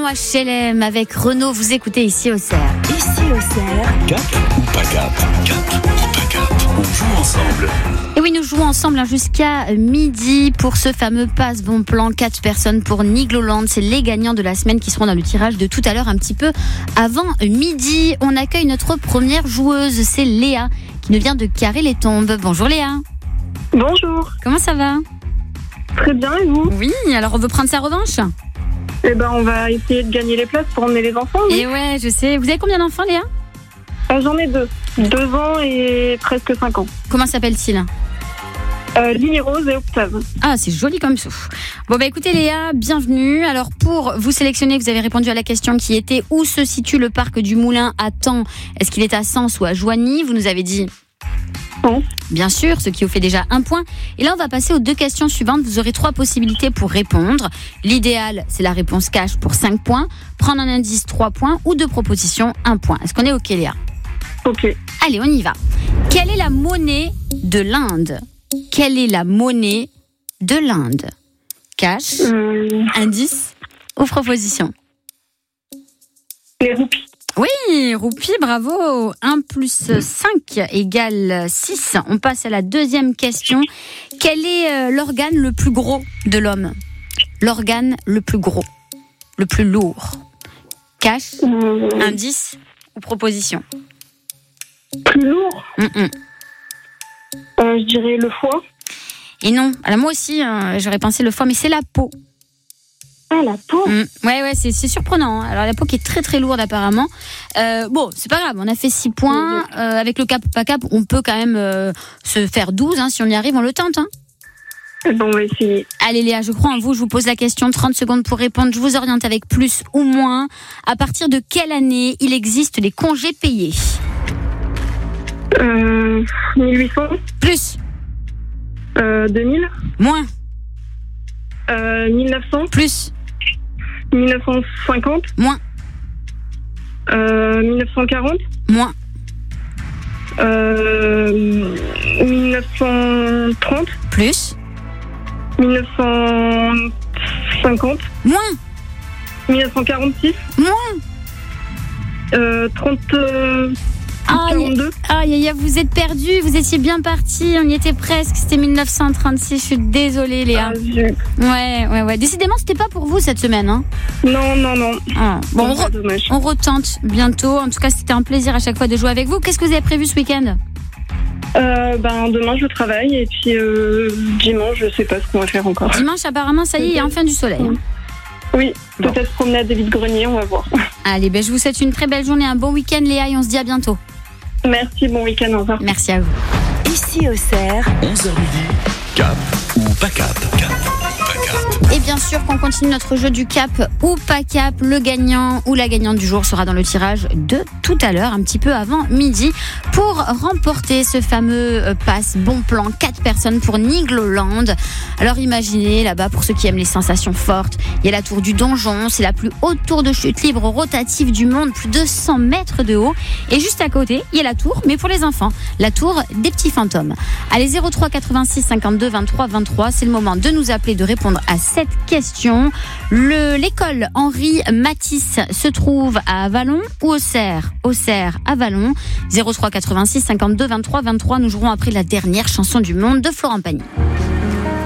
HLM avec Renaud, vous écoutez ici au Cerf. Ici au Cerf. Cap ou pas cap? Cap ou pas cap? On joue ensemble. Et oui, nous jouons ensemble jusqu'à midi pour ce fameux passe bon plan. 4 personnes pour Nigloland. C'est les gagnants de la semaine qui seront dans le tirage de tout à l'heure, un petit peu avant midi. On accueille notre première joueuse, c'est Léa, qui nous vient de Carré-les-Tombes. Bonjour Léa. Bonjour. Comment ça va? Très bien, et vous? Oui, alors on veut prendre sa revanche? Eh ben, on va essayer de gagner les places pour emmener les enfants. Oui. Et ouais, je sais. Vous avez combien d'enfants, Léa? J'en ai 2. 2 ans et presque 5 ans. Comment s'appelle-t-il? Lily Rose et Octave. Ah, c'est joli comme ça. Bon, écoutez Léa, bienvenue. Alors, pour vous sélectionner, vous avez répondu à la question qui était: où se situe le parc du Moulin à Thaon? Est-ce qu'il est à Sens ou à Joigny? Vous nous avez dit Bon. bien sûr, ce qui vous fait déjà 1 point. Et là, on va passer aux 2 questions suivantes. Vous aurez 3 possibilités pour répondre. L'idéal, c'est la réponse cash pour 5 points. Prendre un indice, 3 points. Ou 2 propositions, 1 point. Est-ce qu'on est OK, Léa? Ok. Allez, on y va. Quelle est la monnaie de l'Inde? Quelle est la monnaie de l'Inde? Cash, indice ou proposition? Les roupies. Oui, roupie, bravo. 1 plus 5 égale 6. On passe à la 2e question. Quel est l'organe le plus gros de l'homme? L'organe le plus gros, le plus lourd. Cash, indice ou proposition? Plus lourd. Je dirais le foie. Et non, alors moi aussi, j'aurais pensé le foie, mais c'est la peau. Ah, la peau. Ouais, c'est surprenant. Alors la peau qui est très très lourde apparemment. Bon, c'est pas grave, on a fait 6 points. Avec le cap ou pas cap, on peut quand même se faire 12. Si on y arrive, on le tente. Bon, on va essayer. Allez Léa, je crois en vous, je vous pose la question, 30 secondes pour répondre. Je vous oriente avec plus ou moins. À partir de quelle année il existe les congés payés? 1800. Plus. 2000. Moins. 1900. Plus. 1950. Moins. 1940. Moins. 1930. Plus. 1950. Moins. 1946. Moins. 42. Aïe, vous êtes perdu, vous étiez bien parti, on y était presque, c'était 1936, je suis désolée Léa. Ouais. Décidément, c'était pas pour vous cette semaine, hein? Non. Ah. Bon, dommage. on retente bientôt. En tout cas, c'était un plaisir à chaque fois de jouer avec vous. Qu'est-ce que vous avez prévu ce week-end? Demain, je travaille et puis dimanche, je sais pas ce qu'on va faire encore. Dimanche, apparemment, ça y est, il y a enfin du soleil. Oui, Bon. peut-être promener à David Grenier, on va voir. Allez, je vous souhaite une très belle journée, un bon week-end Léa, et on se dit à bientôt. Merci, bon week-end, au revoir. Merci à vous. Ici au Cerf. 11h midi. Cap ou pas cap? Cap ou pas cap? Et bien sûr qu'on continue notre jeu du cap ou pas cap. Le gagnant ou la gagnante du jour sera dans le tirage de tout à l'heure, un petit peu avant midi, pour remporter ce fameux pass bon plan. 4 personnes pour Nigloland. Alors imaginez là-bas, pour ceux qui aiment les sensations fortes, il y a la tour du donjon, c'est la plus haute tour de chute libre rotative du monde, plus de 100 mètres de haut. Et juste à côté, il y a la tour, mais pour les enfants, la tour des petits fantômes. Allez, 03 86 52 23 23, c'est le moment de nous appeler, de répondre à cette question. L'école Henri Matisse se trouve à Vallon ou au Cerf? Au Cerf, à Vallon. 03 86 52 23 23. Nous jouerons après la dernière chanson du monde de Florent Pagny.